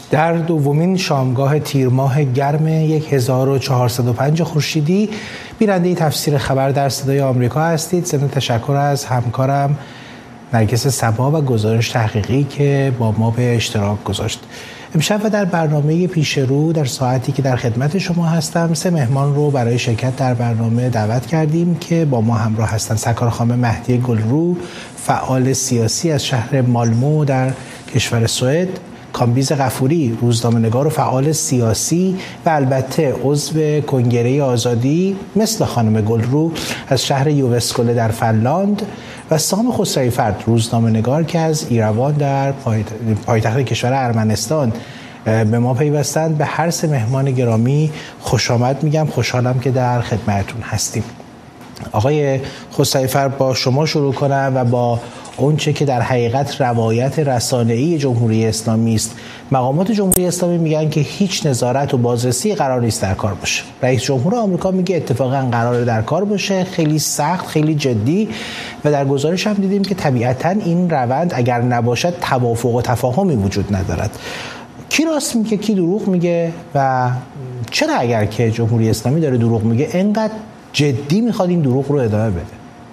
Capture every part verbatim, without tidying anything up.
در دومین شامگاه تیر ماه گرم هزار و چهارصد و پنج خورشیدی بیننده تفسیر خبر در صدای آمریکا هستید. ضمن تشکر از همکارم نرگس صبا و گزارش تحقیقی که با ما به اشتراک گذاشت. امشب و در برنامه پیش رو در ساعتی که در خدمت شما هستم سه مهمان رو برای شرکت در برنامه دعوت کردیم که با ما همراه هستند. سرکار خانم مهدی گلرو، فعال سیاسی از شهر مالمو در کشور سوئد، کامبیز غفوری، روزنامه‌نگار و فعال سیاسی و البته عضو کنگره آزادی مثل خانم گلرو از شهر یووسکوله در فنلاند، و سام خسروی‌فرد، روزنامه‌نگار که از ایروان در پایتخت کشور ارمنستان به ما پیوستند. به هر سه مهمان گرامی خوش آمد میگم. خوشحالم که در خدمتتون هستیم. آقای خسروی‌فرد، با شما شروع کنم و با اونچه که در حقیقت روایت رسانه‌ای جمهوری اسلامی است. مقامات جمهوری اسلامی میگن که هیچ نظارت و بازرسی قرار نیست در کار باشه. رئیس جمهور آمریکا میگه اتفاقا قراره در کار باشه، خیلی سخت، خیلی جدی، و در گزارش هم دیدیم که طبیعتاً این روند اگر نباشد توافق و تفاهمی وجود ندارد. کی راست میگه، کی دروغ میگه و چرا اگر که جمهوری اسلامی داره دروغ میگه اینقدر جدی میخواد این دروغ رو ادامه بده؟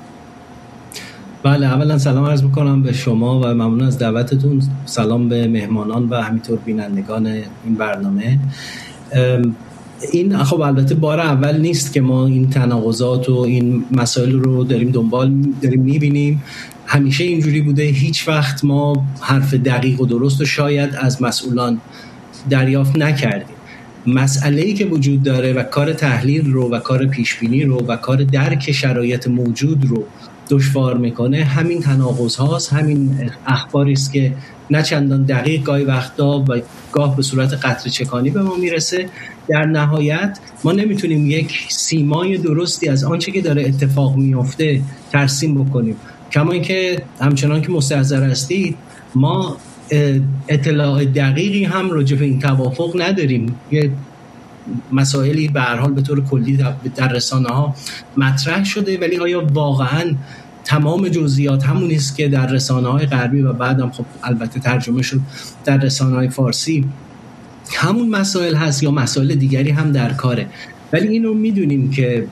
بله، اولا سلام عرض میکنم به شما و ممنون از دعوتتون. سلام به مهمانان و همینطور بینندگان این برنامه. این خب البته بار اول نیست که ما این تناقضات و این مسائل رو داریم دنبال داریم میبینیم. همیشه اینجوری بوده، هیچ وقت ما حرف دقیق و درست و شاید از مسئولان دریافت نکردیم. مسئله‌ای که وجود داره و کار تحلیل رو و کار پیشبینی رو و کار درک شرایط موجود رو دشوار میکنه همین تناقض هاست، همین اخباری است که نه چندان دقیق گاهی وقتا و گاه به صورت قطره چکانی به ما میرسه. در نهایت ما نمیتونیم یک سیمای درستی از آنچه که داره اتفاق میفته ترسیم بکنیم. کما اینکه همچنان که مستحضر هستید ما اطلاع دقیقی هم راجع به این توافق نداریم. یه مسائلی به هر حال به طور کلی در رسانه‌ها مطرح شده، ولی آیا واقعاً تمام جزئیات همون است که در رسانه‌های غربی و بعدم خب البته ترجمه شد در رسانه‌های فارسی همون مسائل هست یا مسائل دیگری هم در کاره؟ ولی اینو میدونیم که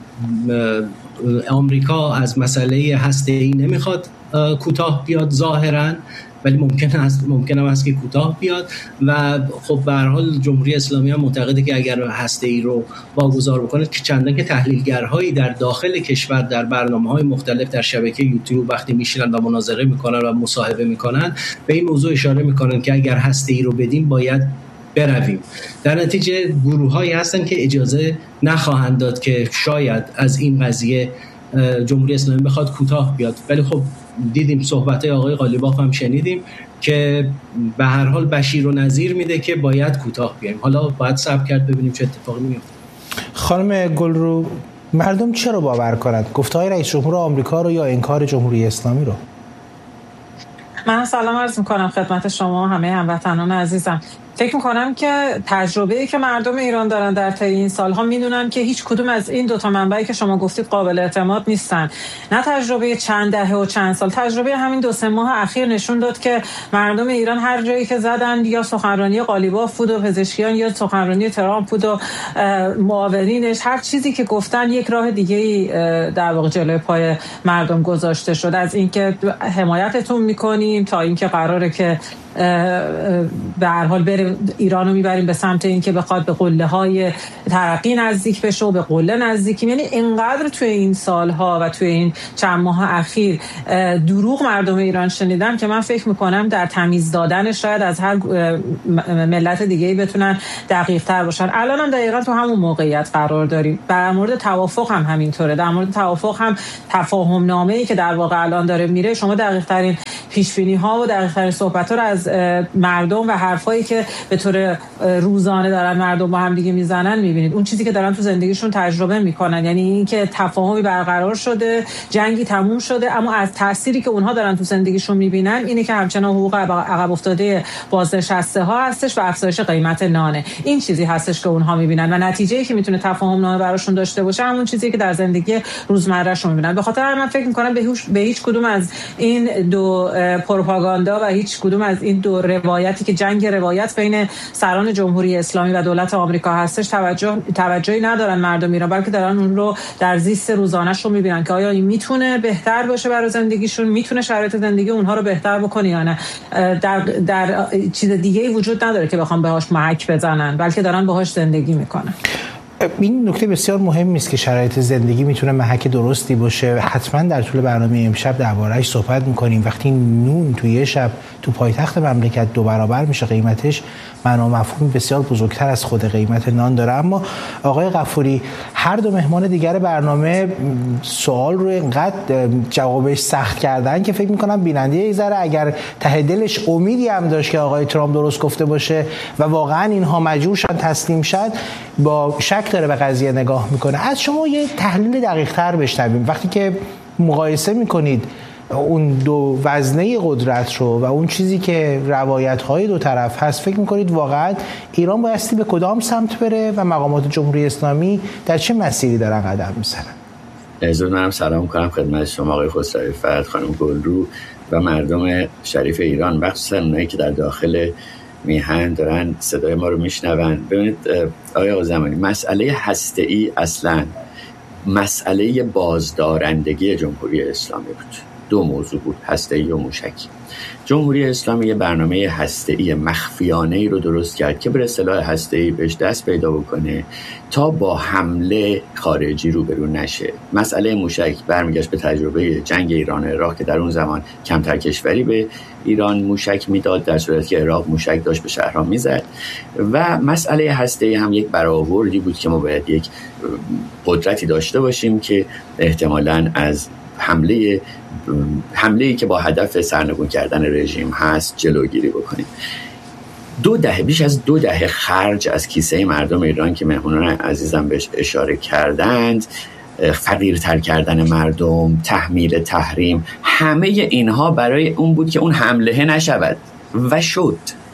آمریکا از مسئله هسته‌ای نمیخواد کوتاه بیاد ظاهراً، ولی ممکن است ممکن است که کوتاه بیاد و خب به هر حال جمهوری اسلامی هم معتقده که اگر هسته‌ای رو واگذار بکنه، که چندان که تحلیلگرهایی در داخل کشور در برنامه‌های مختلف در شبکه یوتیوب وقتی میشینن و مناظره میکنن و مصاحبه میکنن به این موضوع اشاره میکنن که اگر هسته‌ای رو بدیم باید برویم. در نتیجه گروه‌هایی هستن که اجازه نخواهند داد که شاید از این قضیه جمهوری اسلامی بخواد کوتاه بیاد. ولی خب دیدیم صحبت‌های آقای قالیباف هم شنیدیم که به هر حال بشیر و نذیر میده که باید کوتاه بیایم. حالا باید صبر کرد ببینیم چه اتفاقی میفته. خانم گلرو، مردم چرا باور کنند گفته‌های رئیس جمهور آمریکا رو یا انکار جمهوری اسلامی رو؟ من سلام عرض میکنم خدمت شما همه هموطنان عزیزم. فکر میکنم که تجربه‌ای که مردم ایران دارن در طی این سالها میدونن که هیچ کدوم از این دوتا منبعی که شما گفتید قابل اعتماد نیستن. نه تجربه چند دهه و چند سال، تجربه همین دو سه ماه اخیر نشون داد که مردم ایران هر جایی که زدن یا سخنرانی قالیباف بود و پزشکیان یا سخنرانی ترامپ بود و معاونینش، هر چیزی که گفتن یک راه دیگه‌ای در واقع جلوی پای مردم گذاشته شد، از اینکه حمایتتون میکنیم تا اینکه قراره که به هر حال بره ایران رو میبریم به سمت اینکه بخواد به قله‌های ترقی نزدیک بشه و به قله نزدیکیم. یعنی اینقدر توی این سالها و توی این چند ماه اخیر دروغ مردم ایران شنیدم که من فکر میکنم در تمیز دادن شاید از هر ملت دیگه‌ای بتونن دقیق تر باشن. الان هم دقیقاً تو همون موقعیت قرار داریم. در مورد توافق هم همینطوره. در مورد توافق هم تفاهم نامه‌ای که در واقع الان داره میره، شما دقیق ترین پیش بینی ها و دقیق ترین صحبت ها رو از مردم و حرفایی که به طور روزانه دارن مردم با هم دیگه میزنن میبینید. اون چیزی که دارن تو زندگیشون تجربه میکنن، یعنی اینکه تفاهمی برقرار شده، جنگی تموم شده، اما از تأثیری که اونها دارن تو زندگیشون میبینن اینه که همچنان حقوق عقب افتاده بازنشسته ها هستش و افزایش قیمت نانه. این چیزی هستش که اونها میبینن و نتیجه‌ای که میتونه تفاهم نامه براشون داشته باشه همون چیزی که در زندگی روزمرهشون میبینن. به خاطر من فکر میکنم به هیچ به هیچ کدوم از این دو پروپاگاندا و هیچ کدوم از این این دو روایتی که جنگ روایت بین سران جمهوری اسلامی و دولت آمریکا هستش توجه توجهی ندارن مردم ایران، بلکه دارن اون رو در زیست روزانه‌شون می‌بینن که آیا این میتونه بهتر باشه برای زندگیشون، میتونه شرایط زندگی اونها رو بهتر بکنه یا نه. در در چیز دیگه‌ای وجود نداره که بخوام بهش محک بزنن، بلکه دارن باهاش زندگی میکنن. این نکته بسیار مهمی است که شرایط زندگی میتونه محک درستی باشه. حتما در طول برنامه امشب درباره‌اش صحبت میکنیم. وقتی نون توی یه شب تو پایتخت مملکت دو برابر میشه قیمتش، معنا مفهوم بسیار بزرگتر از خود قیمت نان داره. اما آقای غفوری، هر دو مهمان دیگر برنامه سوال رو اینقدر جوابش سخت کردن که فکر میکنم بیننده یه ذره اگر ته دلش امیدی هم داشت که آقای ترامپ درست گفته باشه و واقعا اینها مجبور شدن تسلیم شد، با شک داره به قضیه نگاه میکنه. از شما یه تحلیل دقیق تر بشنویم. وقتی که مقایسه میکنید اون دو وزنه قدرت رو و اون چیزی که روایت‌های دو طرف هست، فکر میکنید واقعا ایران بایستی به کدام سمت بره و مقامات جمهوری اسلامی در چه مسیری دارن قدم میزنن؟ از منم سلام کنم خدمت شما آقای خسروی فرد، خانم گلرو و مردم شریف ایران، مخصوصا اونایی که در داخل میهن دارن صدای ما رو میشنون. ببینید آقای آقا زمانی، مسئله هسته‌ای اصلا مسئله بازدارندگی جمهوری اسلامی بود. دو موضوع بود، هسته‌ای و موشکی. جمهوری اسلامی یه برنامه هسته‌ای مخفیانه‌ای رو درست کرد که بر سلاح هسته‌ای بهش دست پیدا بکنه تا با حمله خارجی روبرو نشه. مسئله موشک برمیگشت به تجربه جنگ ایران و عراق که در اون زمان کمتر کشوری به ایران موشک میداد، در صورتی که عراق موشک داشت به شهرها میزد. و مسئله هسته‌ای هم یک برآوردی بود که ما باید یک قدرتی داشته باشیم که احتمالاً از حمله حمله‌ای که با هدف سرنگون کردن رژیم هست جلوگیری بکنیم. دو دهه بیش از دو دهه خرج از کیسه مردم ایران که مهمونان عزیزم بهش اشاره کردند، فقیرتر کردن مردم، تحمیل تحریم، همه اینها برای اون بود که اون حمله نشود و شد.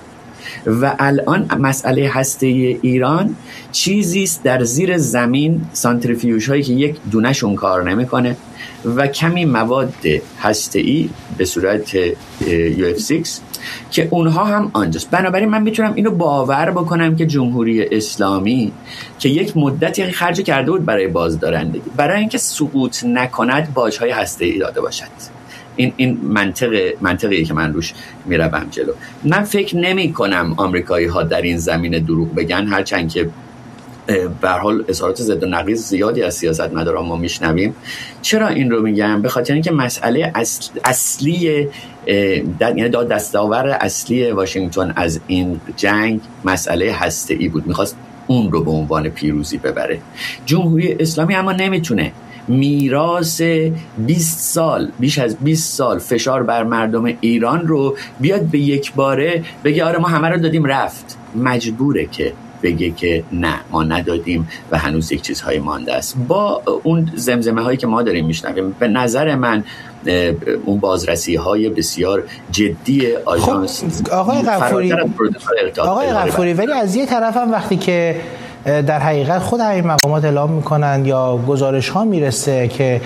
و الان مسئله هسته ایران چیزی است در زیر زمین، سانتریفیوژ هایی که یک دونه‌شون کار نمیکنه و کمی مواد هسته‌ای به صورت یو اف شش که اونها هم آنجاست. بنابراین من میتونم اینو باور بکنم که جمهوری اسلامی که یک مدتی خرج کرده بود برای بازدارندگی، برای اینکه سقوط نکند باج‌های هسته‌ای داده باشد. این این منطق منطقیه که من روش میروم جلو. من فکر نمی کنم آمریکایی ها در این زمینه دروغ بگن، هرچند که به هر حال اظهارات ضد و نقیض زیادی از سیاستمداران ما میشنویم. چرا این رو میگم؟ به خاطر اینکه مسئله اصل، اصلی یعنی دستاورد اصلی واشنگتن از این جنگ مسئله هسته‌ای بود، میخواست اون رو به عنوان پیروزی ببره. جمهوری اسلامی اما نمیتونه میراث بیست سال، بیش از بیست سال فشار بر مردم ایران رو بیاد به یک باره بگه آره ما همه رو دادیم رفت. مجبوره که بگه که نه ما ندادیم و هنوز یک چیزهای مانده است. با اون زمزمه هایی که ما داریم میشنویم، به نظر من اون بازرسی های بسیار جدی آژانس خب آقای غفوری آقای غفوری ولی از یه طرف هم وقتی که در حقیقت خود همین مقامات اعلام میکنن یا گزارش ها میرسه که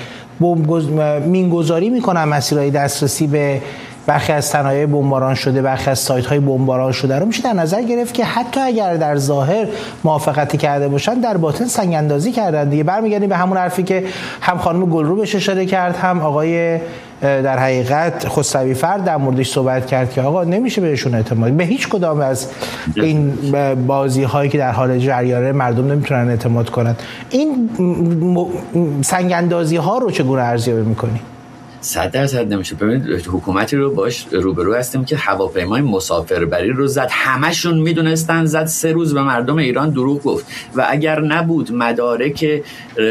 مینگذاری میکنن مسیرهای دسترسی به برخی از صنایع بمباران شده، برخی از سایت های بمباران شده رو میشه در نظر گرفت که حتی اگر در ظاهر موافقتی کرده باشن، در باطن سنگ اندازی کردن دیگه. برمیگردیم به همون حرفی که هم خانم گلرو بهش اشاره کرد، هم آقای در حقیقت خسروی فرد در موردش صحبت کرد که آقا نمیشه بهشون اعتماد، به هیچ کدام از این بازی هایی که در حال جریانه مردم نمیتونن اعتماد کنن. این سنگ اندازی ها رو چگونه ارزیابی میکنی؟ صد درصد نمیشه. ببینید حکومتی رو باش روبرو هستیم که هواپیمای مسافربری رو زد، همشون میدونستن زد، سه روز به مردم ایران دروغ گفت و اگر نبود مدارک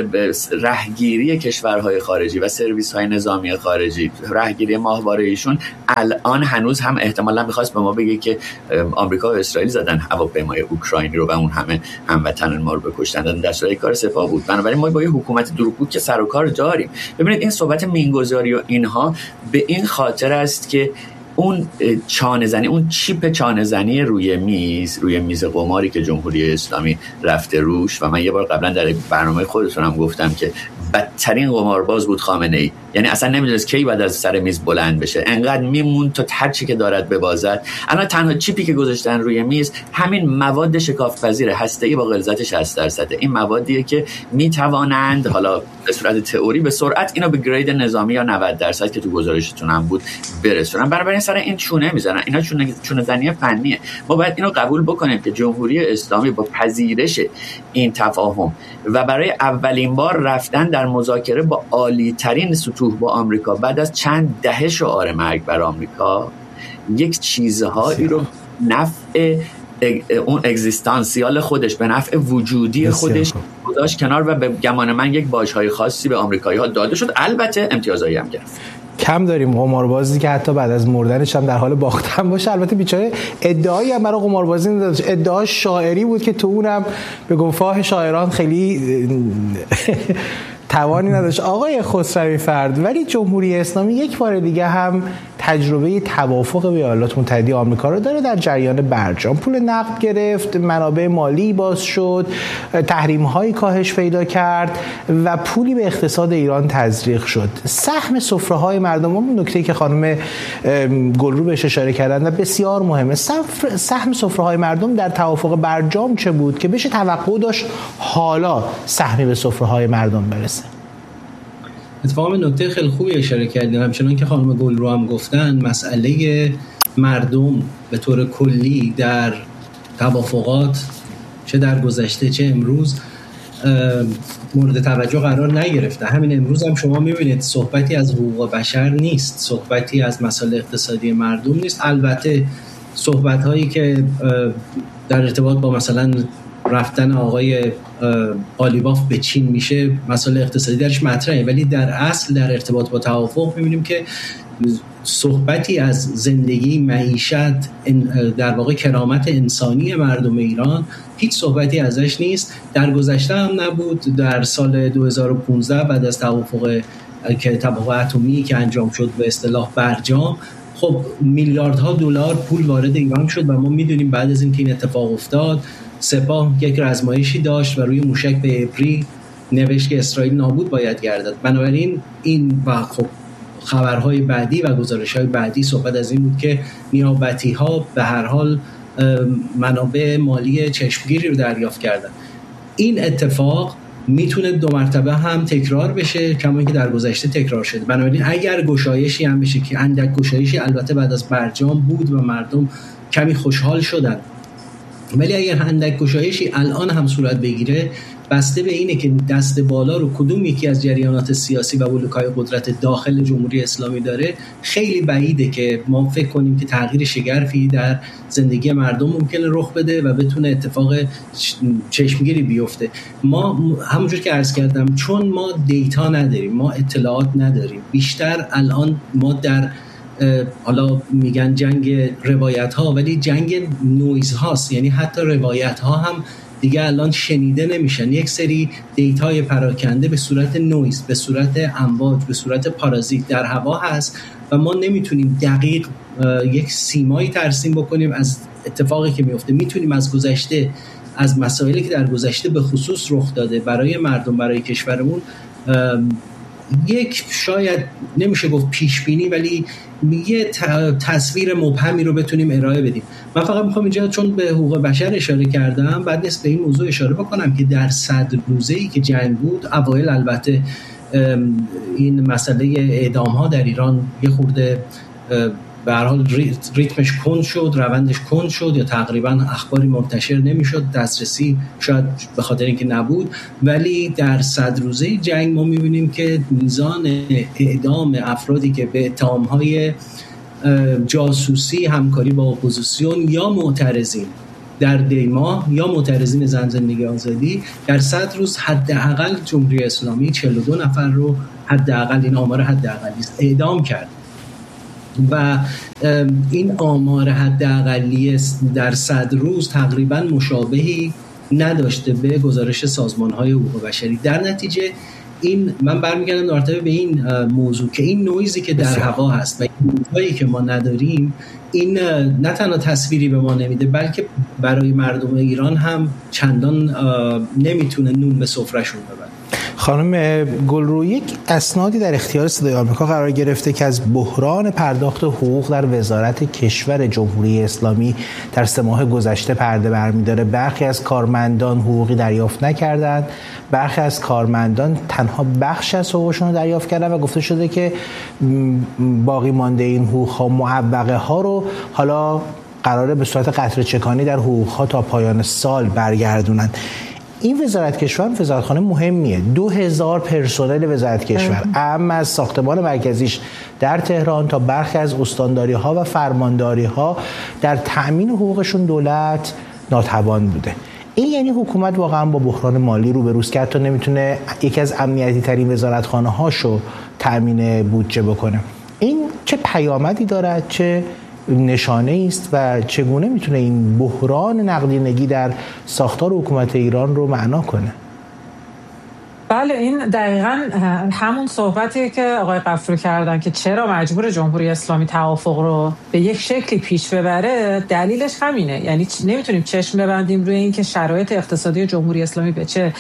رهگیری کشورهای خارجی و سرویس های نظامی خارجی، رهگیری ماهواره ایشون، الان هنوز هم احتمالاً میخواست به ما بگه که آمریکا و اسرائیل زدن هواپیمای اوکراینی رو و اون همه هموطنان ما رو بکشتن، در صورت کار سپاه بود. بنابراین ما با یه حکومت دروغگو که سر و کار داریم. ببینید این صحبت مینگذاری اینها به این خاطر است که اون چانه زنی، اون چیپ چانه زنی روی میز، روی میز قماری که جمهوری اسلامی رفته روش، و من یه بار قبلا در برنامه خودتونم گفتم که بدترین قمارباز بود خامنه‌ای یعنی اصلا نمیدونست کی بعد از سر میز بلند بشه، انقدر میمون تا هر چی که دارد ببازد. الان تنها چیپی که گذاشتن روی میز همین مواد شکاف‌پذیر هسته‌ای با غلظت شصت درصد. این موادیه که میتوانند حالا به صورت تئوری به سرعت اینو به گرید نظامی یا نود درصد که تو گزارشتون هم بود برسونن. بنابراین سر این چونه میزنن. اینا چونه چونه زنی فنیه. ما باید اینو قبول بکنیم که جمهوری اسلامی با پذیرش این تفاهم و برای اولین بار رفتن در مذاکره با عالی ترین سطوح با آمریکا بعد از چند دهه شعار مرگ بر آمریکا یک چیزهایی رو نفع اون اگزیستانسیال خودش به نفع وجودی خودش گذاشت کنار و به گمان من یک باج‌های خاصی به آمریکایی‌ها داده شد. البته امتیازایی هم گرفت. کم داریم قماربازی که حتی بعد از مردنش هم در حال باختن باشه. البته بیچاره ادعایی هم برای قماربازی نداشت، ادعا شاعری بود که تو اونم به گفته شاعران خیلی توانی نداشت آقای خسروی فرد. ولی جمهوری اسلامی یک بار دیگه هم تجربه توافق با ایالات متحده آمریکا رو داره. در جریان برجام پول نقد گرفت، منابع مالی باز شد، تحریم‌های کاهش پیدا کرد و پولی به اقتصاد ایران تزریق شد. سهم سفره‌های مردم، اون نکته که خانم گلرو بهش اشاره کردن و بسیار مهمه، سهم سفره‌های مردم در توافق برجام چه بود که بشه توقع داشت حالا سهمی به سفره‌های مردم برسه؟ اتفاقا نکته خیلی خوبی اشاره کردیم. همچنان که خانم گلرو هم گفتن، مسئله مردم به طور کلی در توافقات چه در گذشته چه امروز مورد توجه قرار نگرفته. همین امروز هم شما میبینید صحبتی از حقوق بشر نیست، صحبتی از مسائل اقتصادی مردم نیست. البته صحبت هایی که در ارتباط با مثلا رفتن آقای آلیباف به چین میشه مسائل اقتصادی درش مطرحه، ولی در اصل در ارتباط با توافق میبینیم که صحبتی از زندگی، معیشت، در واقع کرامت انسانی مردم ایران هیچ صحبتی ازش نیست. در گذشته هم نبود. در سال دو هزار و پانزده بعد از توافق که توافق اتمی که انجام شد به اصطلاح برجام، خب میلیاردها دلار پول وارد ایران شد و ما میدونیم بعد از اینکه این اتفاق افتاد سپاه یک رزمایشی داشت و روی موشک به ابری نوشت که اسرائیل نابود باید گردد. بنابراین این و خب خبرهای بعدی و گزارش‌های بعدی صحبت از این بود که نیابتی‌ها به هر حال منابع مالی چشمگیری رو دریافت کردن. این اتفاق میتونه دو مرتبه هم تکرار بشه کما اینکه در گذشته تکرار شده. بنابراین اگر گشایشی هم بشه که اندک گشایشی البته بعد از برجام بود و مردم کمی خوشحال شدن، ولی اگر اندک گشایشی الان هم صورت بگیره بسته به اینه که دست بالا رو کدوم یکی از جریانات سیاسی و بلوک‌های قدرت داخل جمهوری اسلامی داره، خیلی بعیده که ما فکر کنیم که تغییر شگرفی در زندگی مردم ممکنه رخ بده و بتونه اتفاق چشمگیری بیفته. ما همونجور که عرض کردم چون ما دیتا نداریم، ما اطلاعات نداریم، بیشتر الان ما در حالا میگن جنگ روایت ها ولی جنگ نویز هاست، یعنی حتی روایت ها هم دیگه الان شنیده نمیشن. یک سری دیتای پراکنده به صورت نویز، به صورت امواج، به صورت پارازیت در هوا هست و ما نمیتونیم دقیق یک سیمایی ترسیم بکنیم از اتفاقی که میفته. میتونیم از گذشته، از مسائلی که در گذشته به خصوص رخ داده برای مردم، برای کشورمون، یک شاید نمیشه گفت پیش بینی ولی یه تصویر مبهمی رو بتونیم ارائه بدیم. من فقط میخوام اینجا چون به حقوق بشر اشاره کردم بعد نیست به این موضوع اشاره بکنم که در صد روزه‌ای که جنگ بود، اوایل البته این مسئله اعدام ها در ایران یه خورده به هر حال ریتمش کند شد، روندش کند شد یا تقریبا اخباری منتشر نمیشد، دسترسی شاید به خاطر اینکه نبود، ولی در صد روزه جنگ ما میبینیم که میزان اعدام افرادی که به اتهام‌های جاسوسی، همکاری با اپوزیسیون یا معترضین در دیما یا معترضین زن زندگی آزادی در صد روز حداقل جمهوری اسلامی چهل و دو نفر رو حداقل، این آمار حداقلی است، اعدام کرد و این آمار حداقلی در صد روز تقریبا مشابهی نداشته به گزارش سازمان‌های حقوق بشری. در نتیجه این من برمیگردم در ارتباط به این موضوع که این نویزی که در هوا هست و این نویزی که ما نداریم، این نه تنها تصویری به ما نمیده بلکه برای مردم ایران هم چندان نمیتونه نون به سفرهشون ببره. خانم گلرو، یک اسنادی در اختیار صدای آمریکا قرار گرفته که از بحران پرداخت حقوق در وزارت کشور جمهوری اسلامی در سه ماه گذشته پرده برمی‌داره. برخی از کارمندان حقوقی دریافت نکردند، برخی از کارمندان تنها بخش از حقوقشون رو دریافت کردن و گفته شده که باقی مانده این حقوق‌ها، معوقه ها رو حالا قراره به صورت قطره چکانی در حقوق‌ها تا پایان سال برگردونن. این وزارت کشور وزارتخانه مهمیه، دو هزار پرسنل وزارت کشور، اهم از ساختمان مرکزیش در تهران تا برخی از استانداری ها و فرمانداری ها در تأمین حقوقشون دولت ناتوان بوده. این یعنی حکومت واقعا با بحران مالی روبروست که حتی نمیتونه یکی از امنیتی ترین وزارتخانه هاشو تأمین بودجه بکنه. این چه پیامدی دارد، چه نشانه است و چگونه میتونه این بحران نقدینگی در ساختار حکومت ایران رو معنا کنه؟ بله، این دقیقاً همون صحبتیه که آقای غفوری کردن که چرا مجبور جمهوری اسلامی توافق رو به یک شکلی پیش ببره. دلیلش همینه، یعنی نمیتونیم چشم ببندیم روی این که شرایط اقتصادی جمهوری اسلامی به چه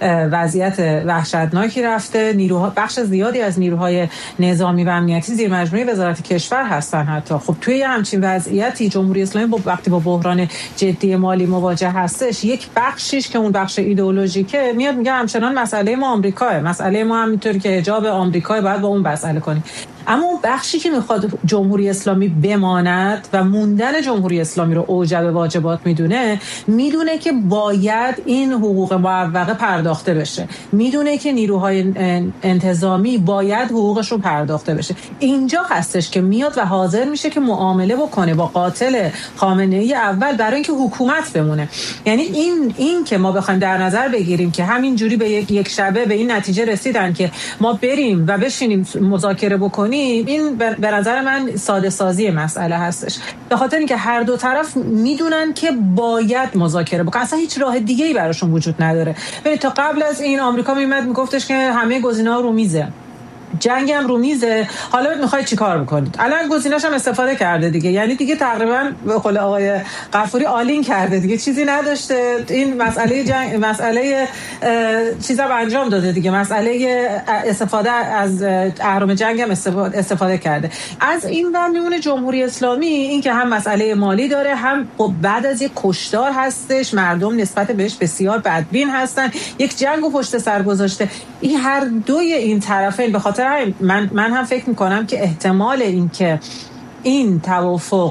وضعیت وحشتناکی رفته. نیروها، بخش زیادی از نیروهای نظامی و امنیتی زیر مجموعه وزارت کشور هستن. حتی خب توی همچین وضعیتی جمهوری اسلامی با وقتی با بحران جدی مالی مواجه هستش، یک بخشیش که اون بخش ایدئولوژیکه میاد میگه همچنان مسئله ما آمریکاه، مسئله ما همینطوری که حجاب آمریکا باید با اون مسئله کنیم. اما اون بخشی که میخواد جمهوری اسلامی بماند و موندن جمهوری اسلامی رو اوجب واجبات میدونه، میدونه که باید این حقوق معوقه پرداخته بشه، میدونه که نیروهای انتظامی باید حقوقش رو پرداخته بشه. اینجا هستش که میاد و حاضر میشه که معامله بکنه با قاتل خامنه‌ای اول برای اینکه حکومت بمونه. یعنی این این که ما بخوایم در نظر بگیریم که همین جوری به یک, یک شبه به این نتیجه رسیدن که ما بریم و بشینیم مذاکره بکنیم، این به نظر من ساده سازی مسئله هستش، به خاطر اینکه هر دو طرف میدونن که باید مذاکره بکنن، اصلا هیچ راه دیگه‌ای براشون وجود نداره. ببین تا قبل از این آمریکا میومد میگفتش که همه گزینه‌ها رو میزه، جنگ هم رو میزه، حالا میخواید چیکار بکنید؟ الان گزینه‌اش هم استفاده کرده دیگه، یعنی دیگه تقریبا به قول آقای غفوری آلین کرده دیگه، چیزی نداشته. این مسئله جنگ، مسئله چیزا انجام داده دیگه، مسئله استفاده از اهرم جنگ هم استفاده کرده. از این ور میمونه جمهوری اسلامی، این که هم مسئله مالی داره، هم بعد از یک کشتار هستش، مردم نسبت بهش بسیار بدبین هستن، یک جنگو پشت سر گذاشته. این هر دوی این طرفین به خاطر من من هم فکر میکنم که احتمال این که این توافق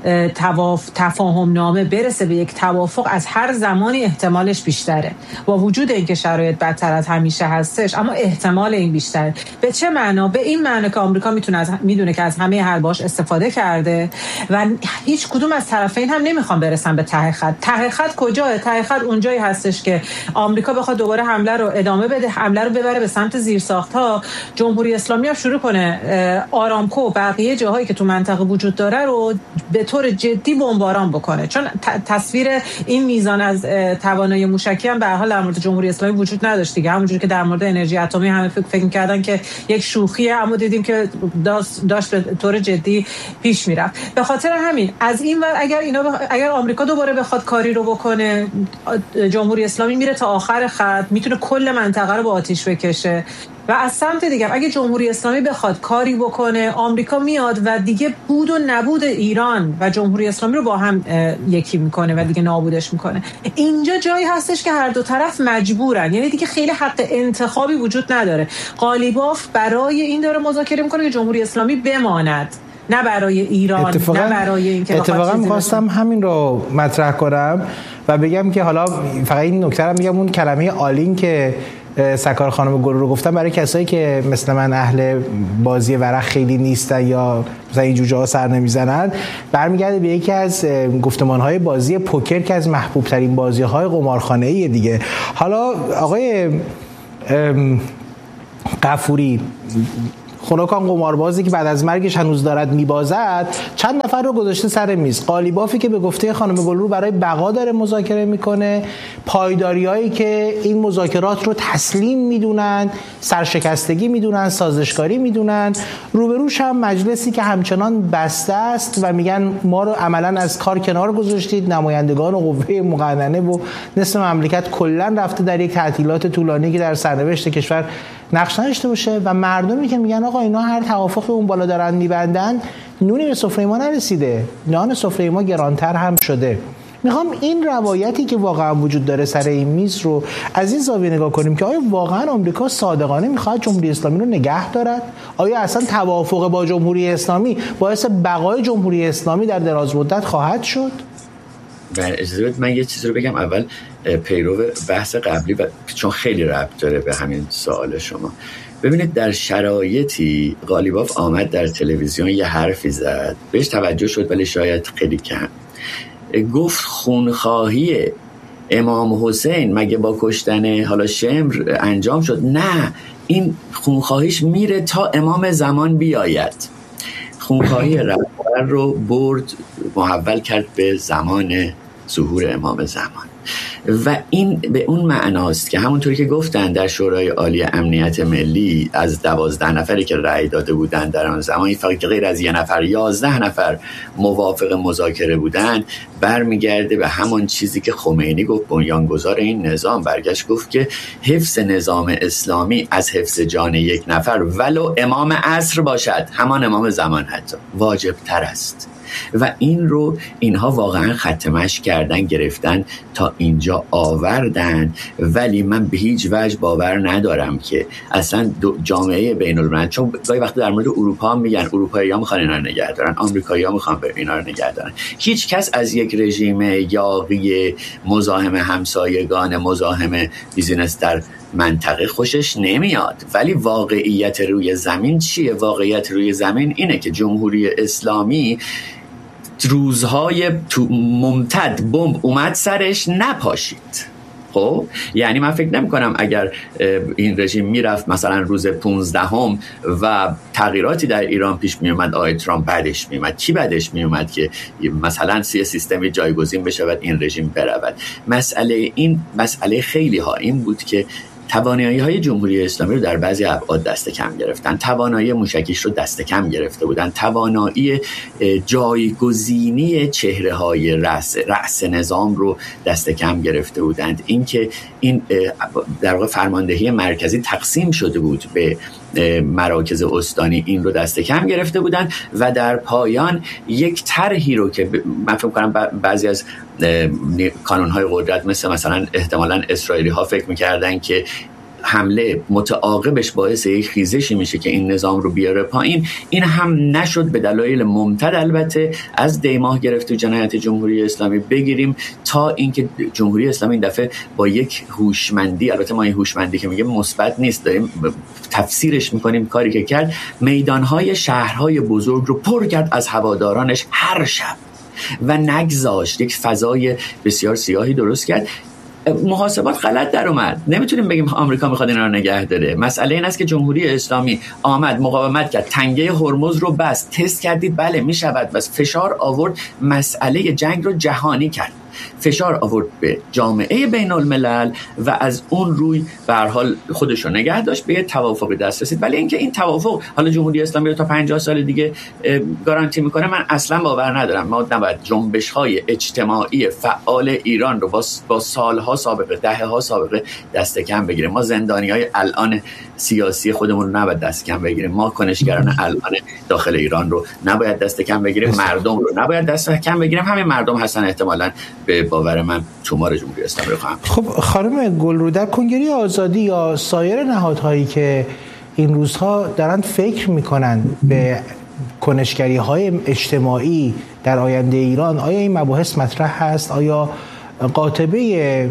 تواف... تفاهم نامه برسه به یک توافق از هر زمانی احتمالش بیشتره، با وجود اینکه شرایط بدتر از همیشه هستش، اما احتمال این بیشتره. به چه معنا؟ به این معنا که آمریکا میتونه از میدونه که از همه حرباش استفاده کرده و هیچ کدوم از طرفین هم نمیخوان برسن به ته خط. ته خط کجاه؟ ته خط اونجایی هستش که آمریکا بخواد دوباره حمله رو ادامه بده، حمله رو ببره به سمت زیرساخت‌ها، جمهوری اسلامی هم شروع کنه آرامکو و بقیه جاهایی که تو منطقه وجود داره رو به طور جدی بمباران بکنه. چون تصویر این میزان از توانایی موشکی هم به هر حال در مورد جمهوری اسلامی وجود نداشت دیگه، همونجوری که در مورد انرژی اتمی همه فکر, فکر می‌کردن که یک شوخیه، اما دیدیم که داشت به طور جدی پیش میرفت. به خاطر همین از این ور اگر اینا بخ... اگر آمریکا دوباره بخواد کاری رو بکنه، جمهوری اسلامی میره تا آخر خط، میتونه کل منطقه رو با آتیش بکشه. و از سمت دیگه اگه جمهوری اسلامی بخواد کاری بکنه، آمریکا میاد و دیگه بود و نبود ایران و جمهوری اسلامی رو با هم یکی میکنه و دیگه نابودش میکنه. اینجا جایی هستش که هر دو طرف مجبورن، یعنی دیگه خیلی حق انتخابی وجود نداره. قالیباف برای این داره مذاکره میکنه که جمهوری اسلامی بماند، نه برای ایران، اتفاقا نه برای اینکه اتفاقا می‌خواستم همین رو مطرح کنم و بگم که حالا فقط این نکته رو میگم، اون کلمه آلین که سکار خانم گل رو گفتم برای کسایی که مثل من اهل بازی ورق خیلی نیستن یا مثلا این جوجه ها سر نمیزنن، برمیگرده به یکی از گفتمان‌های بازی پوکر که از محبوب ترین بازی‌های قمارخانه‌ای دیگه. حالا آقای غفوری، خنک آن قماربازی که بعد از مرگش هنوز دارد میبازد چند نفر رو گذاشته سر میز. قالیبافی که به گفته خانم گلرو برای بقا داره مذاکره میکنه، پایداریایی که این مذاکرات رو تسلیم میدونن، سرشکستگی میدونن، سازشکاری میدونن. روبروش هم مجلسی که همچنان بسته است و میگن ما رو عملا از کار کنار گذاشتید. نمایندگان و قوه مقننه و نصف مملکت کلا رفته در یک تعطیلات طولانی که در سرنوشت کشور نقش نداشته باشه و مردمی که میگن آقا اینا هر توافقی اون بالا دارن میبندن، نونی به سفره ما نرسیده، نان سفره ما گرانتر هم شده. میخوام این روایتی که واقعا وجود داره سر این میز رو از این زاویه نگاه کنیم که آیا واقعا آمریکا صادقانه میخواد جمهوری اسلامی رو نگه دارد؟ آیا اصلا توافق با جمهوری اسلامی باعث بقای جمهوری اسلامی در دراز مدت خواهد شد؟ بله، اجازه بدید من یه چیزی رو بگم اول پیرو بحث قبلی و چون خیلی ربط داره به همین سوال شما. ببینید در شرایطی قالیباف آمد در تلویزیون یه حرفی زد، بهش توجه شد ولی شاید خیلی کم. گفت خونخواهی امام حسین مگه با کشتن حالا شمر انجام شد؟ نه، این خونخواهیش میره تا امام زمان بیاید. خونخواهی رهبر رو برد محول کرد به زمان ظهور امام زمان و این به اون معناست که همونطوری که گفتن در شورای عالی امنیت ملی از دوازده نفری که رأی داده بودن در آن زمان فقط غیر از یه نفر یازده نفر موافق مذاکره بودن، برمیگرده به همون چیزی که خمینی گفت، بنیانگذار این نظام برگشت گفت که حفظ نظام اسلامی از حفظ جان یک نفر ولو امام عصر باشد، همان امام زمان حتی، واجب تر است. و این رو اینها واقعا ختمش کردن، گرفتن تا اینجا آوردن. ولی من به هیچ وجه باور ندارم که اصلا جامعه بین الملل، چون گاهی وقت در مورد اروپا هم میگن اروپایی‌ها میخوان اینا رو نگه دارن، آمریکایی‌ها میخوان اینا رو نگه دارن. هیچ کس از یک رژیم یاغی مزاحم همسایگان، مزاحم بیزینس در منطقه خوشش نمیاد. ولی واقعیت روی زمین چیه؟ واقعیت روی زمین اینه که جمهوری اسلامی روزهای ممتد بمب اومد سرش نپاشید. خب یعنی من فکر نمی کنم اگر این رژیم میرفت مثلا روز پونزدهم و تغییراتی در ایران پیش می اومد آقای ترامپ بعدش می اومد. کی بعدش می اومد که مثلا سی سیستمی جایگزین بشه و این رژیم برود؟ مسئله این مسئله خیلی ها این بود که توانایی های جمهوری اسلامی رو در بعضی ابعاد دست کم گرفتن، توانایی موشکیش رو دست کم گرفته بودن، توانایی جایگزینی چهره های رأس رأس نظام رو دست کم گرفته بودند. اینکه این در واقع فرماندهی مرکزی تقسیم شده بود به مراکز استانی، این رو دست کم گرفته بودن و در پایان یک طرحی رو که من فکر کنم بعضی از کانون‌های قدرت مثل مثلا احتمالاً اسرائیلی ها فکر می‌کردن که حمله متعاقبش باعث یک خیزشی میشه که این نظام رو بیاره پایین، این هم نشد به دلایل ممتد البته از دیماه گرفت و جنایت جمهوری اسلامی بگیریم تا اینکه جمهوری اسلامی این دفعه با یک هوشمندی، البته ما این هوشمندی که میگه مثبت نیست، داریم تفسیرش میکنیم، کاری که کرد میدانهای شهرهای بزرگ رو پر کرد از هوادارانش هر شب و نگذاشت، یک فضای بسیار سیاهی درست کرد. محاسبات غلط در اومد، نمیتونیم بگیم آمریکا میخواد اینا رو نگه داره. مسئله این است که جمهوری اسلامی آمد مقاومت کرد، تنگه هرمز رو بست، تست کردید بله میشود، بس فشار آورد، مسئله جنگ رو جهانی کرد، فشار آورد به جامعه بین الملل و از اون روی به هر حال خودش رو نگه داشت، به توافقی دست رسید. ولی اینکه این توافق حالا جمهوری اسلامی رو تا پنجاه سال دیگه گارانتی میکنه، من اصلا باور ندارم. ما نباید جنبش‌های اجتماعی فعال ایران رو با با سالها سابقه، دهه‌ها سابقه دست کم بگیریم. ما زندانی‌های الان سیاسی خودمون رو نباید دست کم بگیریم، ما کنشگران الان داخل ایران رو نباید دست کم بگیریم، مردم رو نباید دست کم بگیریم. همین مردم هستن احتمالاً به باور من تومار جمهوری اسلامی رو خواهم. خب خانم گلرو، در کنگره آزادی یا سایر نهادهایی که این روزها دارن فکر میکنن به کنشگری‌های اجتماعی در آینده ایران، آیا این مباحث مطرح هست؟ آیا قاطبه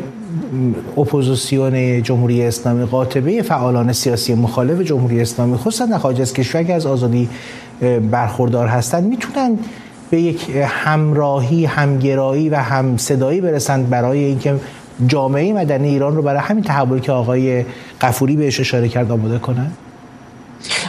اپوزیسیون جمهوری اسلامی، قاطبه فعالان سیاسی مخالف جمهوری اسلامی، خصوصا در خارج از کشور که از آزادی برخوردار هستند، میتونن به یک همراهی، همگرایی و همصدایی برسند برای اینکه جامعه مدنی ایران رو برای همین تحولی که آقای غفوری بهش اشاره کرد آماده کنن؟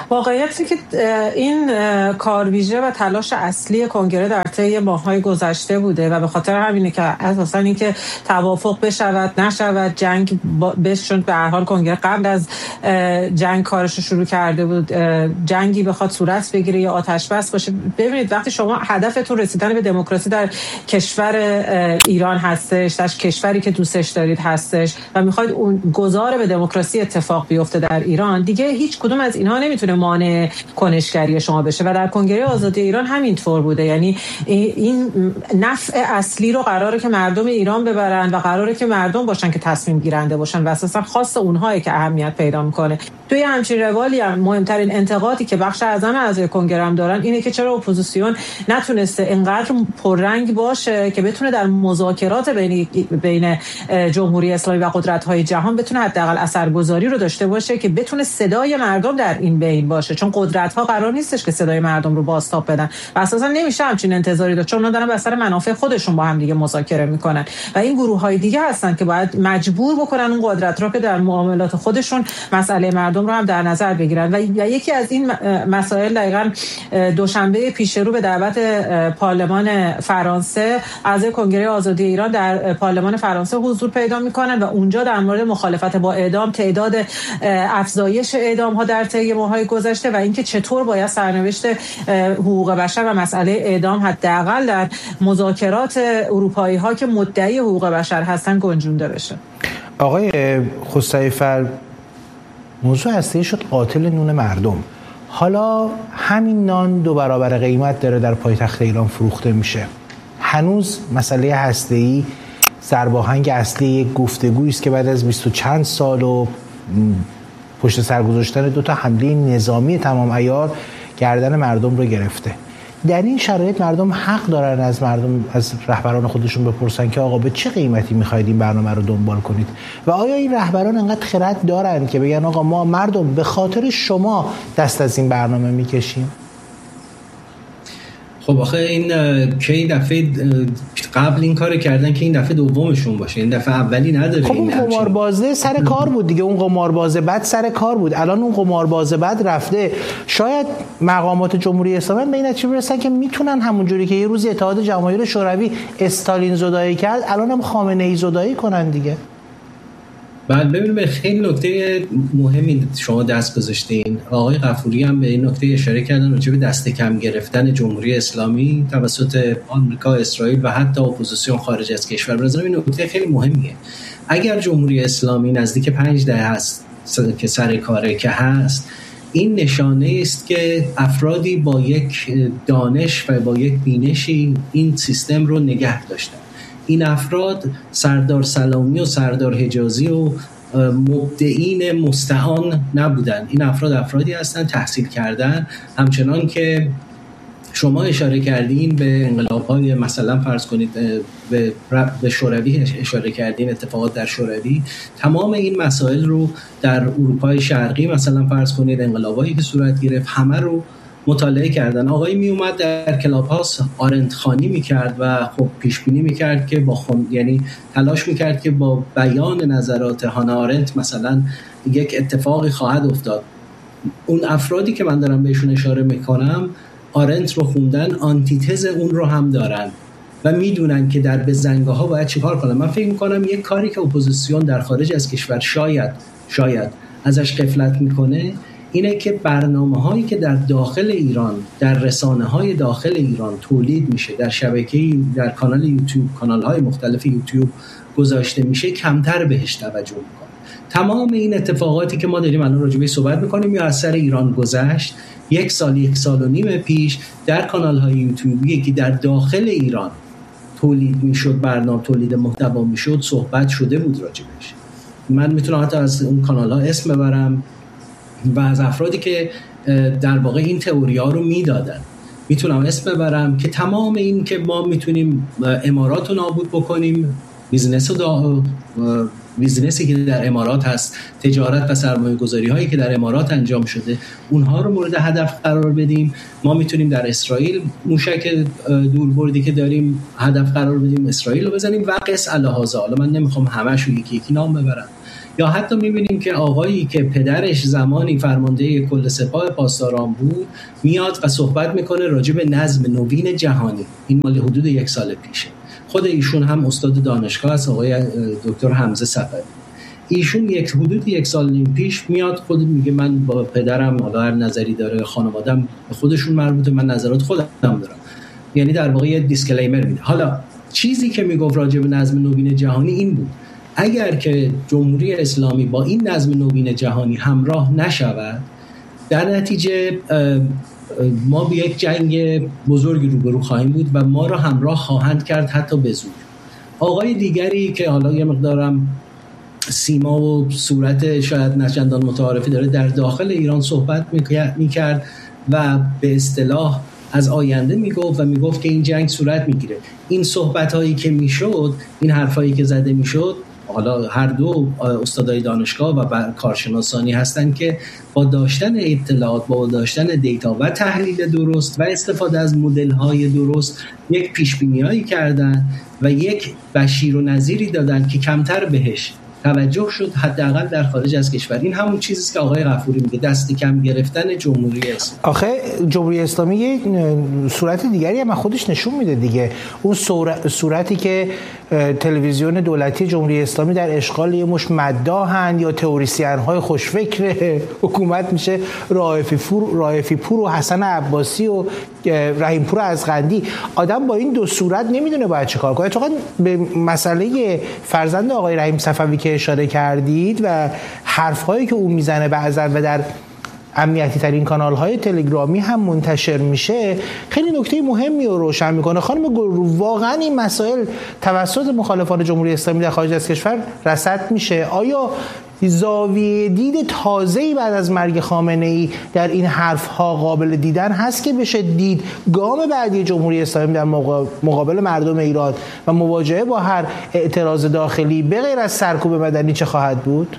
واقعیتی که این کارویژه و تلاش اصلی کنگره در طی ماه‌های گذشته بوده و به خاطر همینه که اساساً این که توافق بشود نشود، جنگ بشون، به هر حال کنگره قبل از جنگ کارش رو شروع کرده بود، جنگی بخواد صورت بگیره یا آتش بس باشه. ببینید وقتی شما هدفتون رسیدن به دموکراسی در کشور ایران هستش، در کشوری که دوستش دارید هستش و میخواید اون گذار به دموکراسی اتفاق بیفته در ایران، دیگه هیچ کدوم از اینها نمیتونه مانع کنشگری شما بشه و در کنگره آزادی ایران همینطور بوده. یعنی این نفع اصلی رو قراره که مردم ایران ببرن و قراره که مردم باشن که تصمیم گیرنده باشن و اساسا خاص اونهایی که اهمیت پیدا میکنه. توی همچین روالی هم مهمترین انتقادی که بخش اعظم اعضای کنگره هم دارن اینه که چرا اپوزیسیون نتونسته اینقدر پررنگ باشه که بتونه در مذاکرات بین بین جمهوری اسلامی و قدرت‌های جهان بتونه حداقل اثرگذاری رو داشته باشه که بتونه صدای مردم در این بین باشه، چون قدرت‌ها قرار نیستش که صدای مردم رو بازتاب بدن و اساسا نمیشه همچین انتظاری داشت، چون اونا دارن به سر منافع خودشون با هم دیگه مذاکره میکنن و این گروه‌های دیگه هستن که باید مجبور بکنن اون قدرت رو که در معاملات خودشون مسئله مردم رو هم در نظر بگیرن. و یکی از این مسائل دقیقاً دوشنبه پیش رو به دعوت پارلمان فرانسه اعضای کنگره آزادی ایران در پارلمان فرانسه حضور پیدا میکنن و اونجا در مورد مخالفت با اعدام، تعداد افزایش اعدام ها در طی ماه‌های گذشته و اینکه چطور باید سرنوشت حقوق بشر و مسئله اعدام حداقل در مذاکرات اروپایی ها که مدعی حقوق بشر هستن گنجونده بشه. آقای خسروی‌فر، موضوع اصلی شد قاتل نون مردم. حالا همین نان دو برابر قیمت داره در پایتخت ایران فروخته میشه. هنوز مسئله هسته‌ای سرباهنگ اصلی یک گفتگویی است که بعد از بیست و چند سال و پشت سر گذاشتن دو تا حمله نظامی تمام عیار گردن مردم رو گرفته. در این شرایط مردم حق دارن از مردم از رهبران خودشون بپرسن که آقا به چه قیمتی میخواید این برنامه رو دنبال کنید و آیا این رهبران انقدر خرد دارن که بگن آقا ما مردم به خاطر شما دست از این برنامه میکشیم؟ خب آخه این که این دفعه قبل این کار کردن که این دفعه دومشون باشه، این دفعه اولی نداره. خب اون قماربازه سر کار بود دیگه، اون قماربازه بعد سر کار بود، الان اون قماربازه بعد رفته. شاید مقامات جمهوری اسلامی به این نتیجه برسن که میتونن همونجوری که یه روز اتحاد جماهیر شوروی استالین زدایی کرد الان هم خامنه ای زدایی کنن دیگه. بعد ببینید خیلی نکته مهمی شما دست گذاشتین. آقای غفوری هم به این نکته اشاره کردن راجع به دست کم گرفتن جمهوری اسلامی توسط آمریکا، اسرائیل و حتی اپوزیسیون خارج از کشور. بنظرم این نکته خیلی مهمیه. اگر جمهوری اسلامی نزدیک پنج دهه هست که سر کاره که هست، این نشانه است که افرادی با یک دانش و با یک بینشی این سیستم رو نگه داشتن. این افراد سردار سلامی و سردار حجازی و مبدعین مستعان نبودن. این افراد افرادی هستن تحصیل کردن، همچنان که شما اشاره کردین به انقلاب‌های مثلا فرض کنید به به شوروی اشاره کردین، اتفاقات در شوروی، تمام این مسائل رو در اروپای شرقی مثلا فرض کنید انقلابایی که صورت گرفت همه رو مطالعه کردن. آقای می اومد در کلاب هاوس آرنت خوانی میکرد و خب پیش بینی میکرد که با خون... یعنی تلاش میکرد که با بیان نظرات هانا آرنت مثلا یک اتفاقی خواهد افتاد. اون افرادی که من دارم بهشون اشاره میکنم آرنت رو خوندن، آنتیتز اون رو هم دارن و میدونن که در بزنگاه ها باید چیکار کنن. من فکر میکنم یک کاری که اپوزیسیون در خارج از کشور شاید شاید ازش غفلت میکنه اینه که برنامه هایی که در داخل ایران در رسانه های داخل ایران تولید میشه، در شبکه‌ای در کانال یوتیوب، کانال های مختلف یوتیوب گذاشته میشه، کمتر بهش توجه میکنه. تمام این اتفاقاتی که ما داریم الان راجع بهش صحبت میکنیم یا از سر ایران گذشت، یک سال یک سال و نیم پیش در کانال های یوتیوبی که در داخل ایران تولید میشد، برنامه تولید محتوا میشد، صحبت شده بود راجع بهش. من میتونم حتی از اون کانال ها اسم ببرم و از افرادی که در واقع این تئوریا رو میدادن میتونم اسم ببرم که تمام این که ما میتونیم امارات رو نابود بکنیم، بیزنس رو بیزنسی که در امارات هست، تجارت و سرمایه گذاری هایی که در امارات انجام شده، اونها رو مورد هدف قرار بدیم. ما میتونیم در اسرائیل موشک دوربردی که داریم هدف قرار بدیم، اسرائیل رو بزنیم و قص الهازا. حالا من نمیخوام همه‌شو یکی یکی نام ببرم. یا حتی میبینیم که آقایی که پدرش زمانی فرمانده کل سپاه پاسداران بود میاد و صحبت میکنه راجع به نظم نوین جهانی. این مال حدود یک سال پیشه. خود ایشون هم استاد دانشگاه است، آقای دکتر حمزه صفوی. ایشون یک حدود یک سال نیم پیش میاد خود میگه من با پدرم حالا هر نظری داره، خانواده‌ام به خودشون مربوطه، من نظرات خودم دارم. یعنی در واقع یه دیسکلیمر میده. حالا چیزی که میگفت راجع به نظم نوین جهانی این بود: اگر که جمهوری اسلامی با این نظم نوین جهانی همراه نشود، در نتیجه ما به یک جنگ بزرگی روبرو خواهیم بود و ما را همراه خواهند کرد حتی به زور. آقای دیگری که حالا یه مقدارم سیما و صورت شاید نچندان متعارفی داره در داخل ایران صحبت میکرد و به اصطلاح از آینده میگفت و میگفت که این جنگ صورت میگیره. این صحبت هایی که میشد، این حرفایی که زده میشد، حالا هر دو استادای دانشگاه و کارشناسانی هستند که با داشتن اطلاعات، با داشتن دیتا و تحلیل درست و استفاده از مدل های درست یک پیش بینی‌هایی کردن و یک بشیر و نظیری دادن که کمتر بهش توجه شد، حداقل در خارج از کشور. این همون چیزیست که آقای غفوری میگه، دست کم گرفتن جمهوری اسلامی. آخه جمهوری اسلامی یه صورت دیگری هم خودش نشون میده دیگه. اون صورتی که تلویزیون دولتی جمهوری اسلامی در اشغال یه مش مداحن یا تئوریسین های خوشفکر حکومت میشه، رائفی پور رائفی پور و حسن عباسی و رحیم پور ازغندی. آدم با این دو صورت نمیدونه باید چه کار کنه. اتفاقا به مسئله فرزند آقای رحیم صفوی که اشاره کردید و حرف‌هایی که اون میزنه بعضا و در امنیتی ترین کانال های تلگرامی هم منتشر میشه، خیلی نکته مهمی رو روشن میکنه. خانم گلرو، واقعا این مسائل توسط مخالفان جمهوری اسلامی در خارج از کشور رصد میشه؟ آیا زاویه دید تازه‌ای بعد از مرگ خامنه‌ای در این حرف‌ها قابل دیدن هست که بشه دید گام بعدی جمهوری اسلامی در مقابل مردم ایران و مواجهه با هر اعتراض داخلی به غیر از سرکوب مدنی چه خواهد بود؟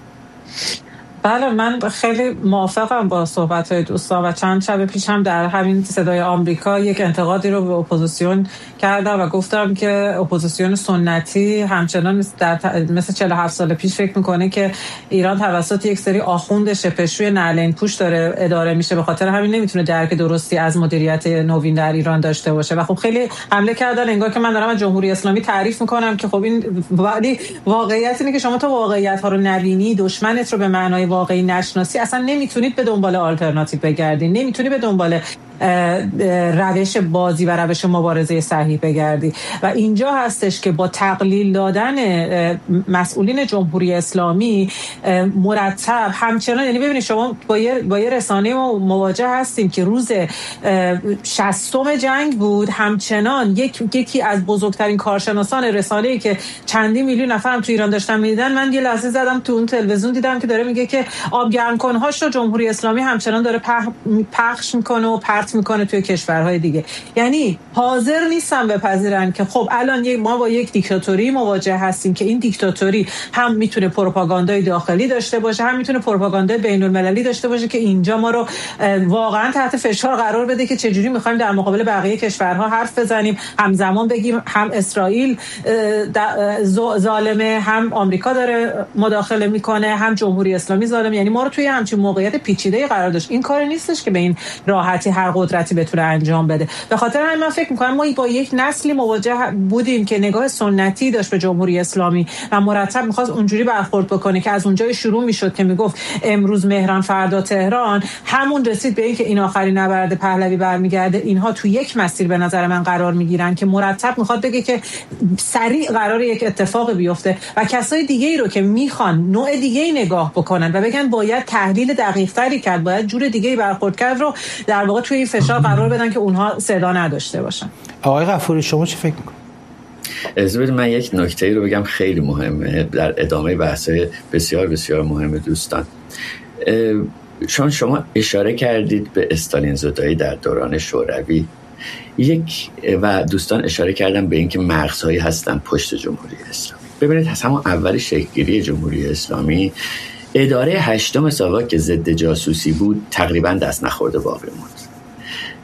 بله، من خیلی موافقم با صحبت‌های دوستان و چند شب پیش هم در همین صدای آمریکا یک انتقادی رو به اپوزیسیون کردم و گفتم که اپوزیسیون سنتی همچنان در مثل چهل و هفت سال پیش فکر میکنه که ایران توسط یک سری آخوند شپشوی نعلین پوش داره اداره میشه، به خاطر همین نمیتونه درک درستی از مدیریت نوین در ایران داشته باشه و خب خیلی حمله کردن انگار که من دارم از جمهوری اسلامی تعریف میکنم که خب این ولی واقعیت اینه که شما تا واقعیت ها رو نبینی، دشمنت رو به معنای واقعی نشناسی، اصلا نمیتونید به دنبال آلترناتیو بگردید، نمیتونی به دنبال روش بازی و روش مبارزه صحیح بگردی. و اینجا هستش که با تقلیل دادن مسئولین جمهوری اسلامی مرتب همچنان، یعنی ببینید شما با یه با یه رسانه ما مواجه هستیم که روز شصتم جنگ بود، همچنان یک یکی از بزرگترین کارشناسان رسانه‌ای که چندین میلیون نفرم تو ایران داشتن میدیدن، من یه لحظه زدم تو اون تلویزیون دیدم که داره میگه که آبگرمکن‌هاش رو جمهوری اسلامی همچنان داره پخش میکنه و میکنه توی کشورهای دیگه. یعنی حاضر نیستن بپذیرن که خب الان ما با یک دیکتاتوری مواجه هستیم که این دیکتاتوری هم میتونه پروپاگاندای داخلی داشته باشه، هم میتونه پروپاگاندای بین المللی داشته باشه که اینجا ما رو واقعا تحت فشار قرار بده که چجوری میخوایم در مقابل بقیه کشورها حرف بزنیم، همزمان بگیم هم اسرائیل ظالمه، هم آمریکا داره مداخله میکنه، هم جمهوری اسلامی ظالمه. یعنی ما رو توی همچین موقعیت پیچیده‌ای قرار داشت. این کار نیستش که به این راحتی هر قدرتی بتونه انجام بده. به خاطر همین من فکر می‌کنم ما با یک نسلی مواجه بودیم که نگاه سنتی داشت به جمهوری اسلامی و مرتب می‌خواست اونجوری برخورد بکنه که از اونجای شروع می‌شد که میگفت امروز مهران فردا تهران، همون رسید به این که این آخرین نبرد پهلوی برمیگرده. اینها تو یک مسیر به نظر من قرار می‌گیرن که مرتب می‌خواد بگه که سریع قرار یک اتفاق بیفته و کسای دیگه‌ای رو که می‌خوان نوع دیگه‌ای نگاه بکنن و بگن باید تحلیل دقیق‌تری کرد، باید جور دیگه‌ای برخورد کرد، رو در واقع توی این فشار قرار بدن که اونها صدا نداشته باشن. آقای غفوری شما چی فکر میکنید؟ اجازه بدید من یک نکته رو بگم خیلی مهمه در ادامه بحث‌های بسیار بسیار مهم دوستان. چون شما اشاره کردید به استالین زدایی در دوران شوروی، یک و دوستان اشاره کردن به اینکه مغزهایی هستن پشت جمهوری اسلامی. ببینید از همون اول شکل‌گیری جمهوری اسلامی اداره هشتم ساواک که ضد جاسوسی بود تقریبا دست نخورده باقی موند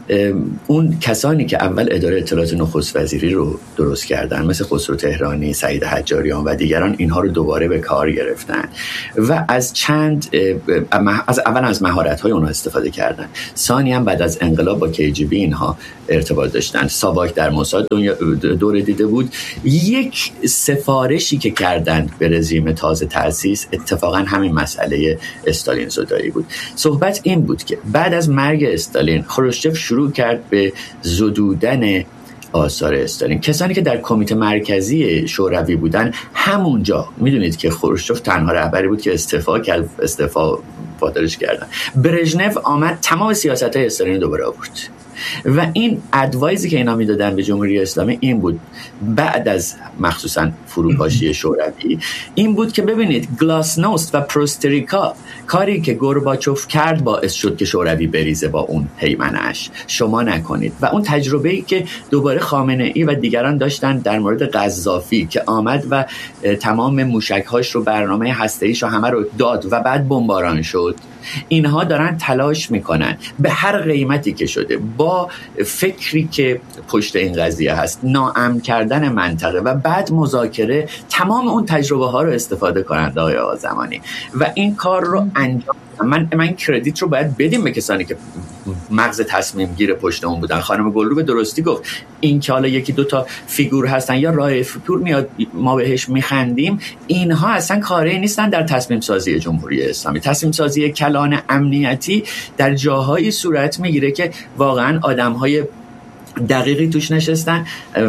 اون کسانی که اول اداره اطلاعات نخست وزیری رو درست کردن مثل خسرو تهرانی، سعید حجاریان و دیگران اینها رو دوباره به کار گرفتن و از چند از اول از مهارت‌های اونها استفاده کردن، ثانیاً بعد از انقلاب با کی جی بی اینها ارتباط داشتن. ساواک در موساد دوره دیده بود. یک سفارشی که کردند به رژیم تازه تأسیس اتفاقاً همین مسئله استالین زدایی بود. صحبت این بود که بعد از مرگ استالین خروشچف شروع کرد به زدودن آثار استالین. کسانی که در کمیته مرکزی شوروی بودن همونجا، میدونید که خروشچف تنها رهبری بود که استعفا کرد، استعفا وادارش کردن. برژنف آمد تمام سیاست‌های استالین رو دوباره آورد و این ادوایزی که اینا میدادن به جمهوری اسلامی این بود، بعد از مخصوصا فروپاشی شوروی، این بود که ببینید گلاسنوست و پروستریکا کاری که گورباچوف کرد باعث شد که شوروی بریزه با اون هیمنه‌اش، شما نکنید. و اون تجربه‌ای که دوباره خامنه‌ای و دیگران داشتن در مورد قذافی که آمد و تمام موشک‌هاش رو، برنامه هسته‌ایش رو همه رو داد و بعد بمباران شد، اینها دارن تلاش میکنن به هر قیمتی که شده با فکری که پشت این قضیه هست، ناامن کردن منطقه و بعد مذاکره، تمام اون تجربه ها رو استفاده کنند آقای آقازمانی و این کار رو انجام. من من کردیت رو باید بدیم به کسانی که مغز تصمیم گیر پشت اون بودن. خانم گلرو به درستی گفت این که حالا یکی دو تا فیگور هستن یا راه فیگور میاد ما بهش میخندیم، اینها اصلا کاری نیستن در تصمیم سازی جمهوری اسلامی. تصمیم سازی کلان امنیتی در جاهایی صورت میگیره که واقعا آدم‌های دقیقی توش نشستن.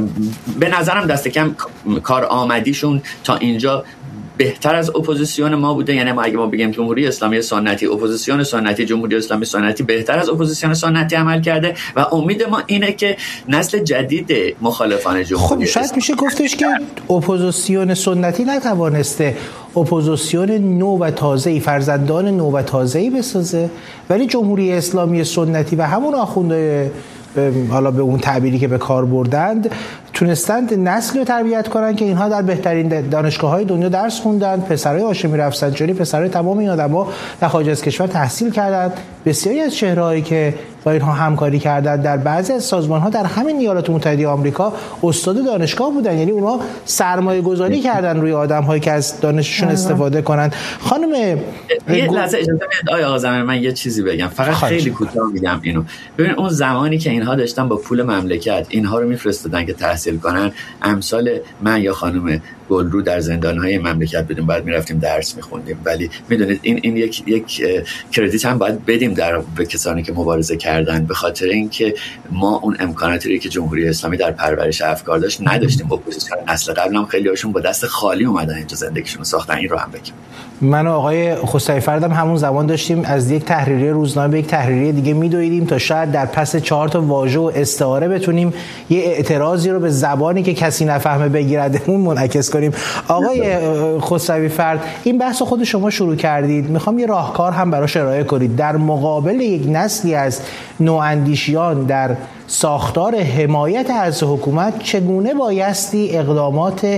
به نظرم دست کم کار آمدیشون تا اینجا بهتر از اپوزیسیون ما بوده. یعنی ما اگه ما بگیم جمهوری اسلامی سنتی، اپوزیسیون سنتی، جمهوری اسلامی سنتی بهتر از اپوزیسیون سنتی عمل کرده و امید ما اینه که نسل جدید مخالفان جمهوری خب شاید میشه گفتش که اپوزیسیون سنتی نتوانسته اپوزیسیون نو و تازه‌ای، فرزندان نو و تازه‌ای بسازه، ولی جمهوری اسلامی سنتی و همون آخونده حالا به اون تعبیری که به کار بردند تونستند نسلی رو تربیت کنن که اینها در بهترین دانشگاه‌های دنیا درس خوندن. پسرای هاشمی رفسنجانی، پسرای تمام این آدم‌ها در خارج از کشور تحصیل کردند. بسیاری از چهره‌هایی که با اینها همکاری کردند در بعضی از سازمان‌ها در همین ایالات متحده آمریکا استاد دانشگاه بودن. یعنی اونها سرمایه‌گذاری کردن روی آدم‌هایی که از دانششون استفاده کنن. خانم یه لحظه اجازه بدید آقای آقازمی من یه چیزی بگم، فقط خیلی کوتاه میگم اینو. ببین اون زمانی که اینها داشتن با پول مملکت اینها رو میفرستادن که تحصیل کنن، امثال من یا خانم گلرو در زندان‌های مملکت بودیم، بعد میرفتیم درس میخوندیم. ولی میدونید این این یک یک کردیت هم باید بدیم در به کسانی که مبارزه کردن، به خاطر اینکه ما اون امکاناتی رو که جمهوری اسلامی در پرورش افکار داشت نداشتیم. اپوزیسیون نسل قبل هم خیلی هاشون با دست خالی اومدن اینجا زندگیشون ساختن. این رو هم بگیم. من و آقای خسروی فردم همون زمان داشتیم از یک تحریریه روزنامه به یک تحریریه دیگه میدویدیم تا شاید در پس چهار تا واژه و استعاره بتونیم یه اعتراضی رو به زبانی که کسی نفهمه بگیردمون منعکس کنیم. آقای خسروی فرد، این بحث رو خود شما شروع کردید، میخوام یه راهکار هم براش ارائه کنید در مقابل یک نسلی از نواندیشیان در ساختار حمایت از حکومت. چگونه بایستی اقدامات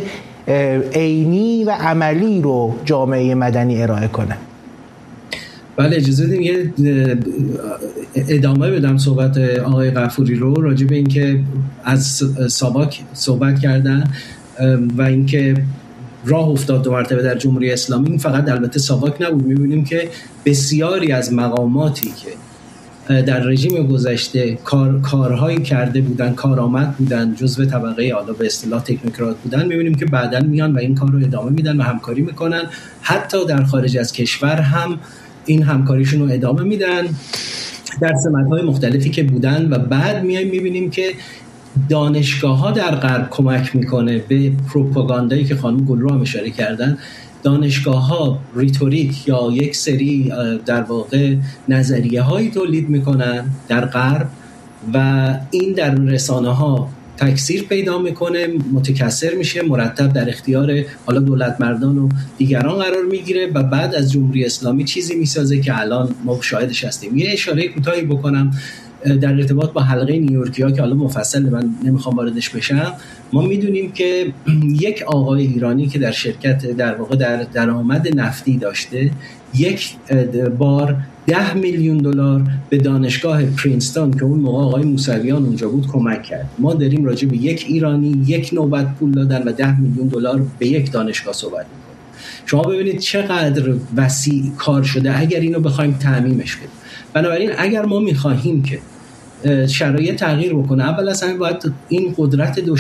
عینی و عملی رو جامعه مدنی ارائه کنه؟ بله اجازه بدیم یه ادامه بدم صحبت آقای غفوری رو راجع به اینکه از ساواک صحبت کردن و اینکه راه افتاد دو مرتبه در جمهوری اسلامی. این فقط البته ساواک نبود، می‌بینیم که بسیاری از مقاماتی که در رژیم گذشته کار کارهایی کرده بودن، کارآمد بودن، جزو طبقه حالا به اصطلاح تکنوکرات بودن، می‌بینیم که بعداً میان و این کار رو ادامه میدن و همکاری میکنن. حتی در خارج از کشور هم این همکاریشون رو ادامه میدن در سمت‌های مختلفی که بودن و بعد میایم می‌بینیم که دانشگاه‌ها در غرب کمک میکنه به پروپاگاندایی که خانم گلرو هم اشاره کردن. دانشگاه‌ها ریتوریک یا یک سری در واقع نظریه‌هایی تولید میکنن در غرب و این در رسانه‌ها تکثیر پیدا میکنه، متکثر میشه، مرتب در اختیار حالا دولت مردان و دیگران قرار میگیره و بعد از جمهوری اسلامی چیزی میسازه که الان ما شاهدش هستیم. یه اشاره کوتاهی بکنم در ارتباط با حلقه نیویورکیا که حالا مفصل من نمیخوام واردش بشم. ما میدونیم که یک آقای ایرانی که در شرکت در واقع در درآمد نفتی داشته، یک بار ده میلیون دلار به دانشگاه پرینستون که اون موقع آقای موسویان اونجا بود کمک کرد. ما داریم راجع به یک ایرانی یک نوبت پول دادن و ده میلیون دلار به یک دانشگاه صحبت می‌کنیم. شما ببینید چقدر وسیع کار شده اگر اینو بخوایم تعمیمش بدیم. بنابراین اگر ما می‌خواهیم که شرایط تغییر بکنه، اول از همه باید این قدرت